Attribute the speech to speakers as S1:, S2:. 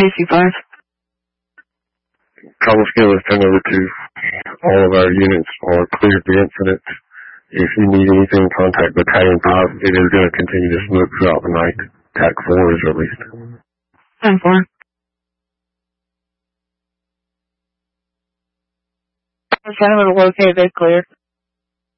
S1: AC5.
S2: Call scale is 10 over 2. All of our units are cleared the incident. If you need anything, contact Battalion 5. It is going to continue to smoke throughout the night. TAC 4 is released.
S1: 10-4. Center located, they cleared.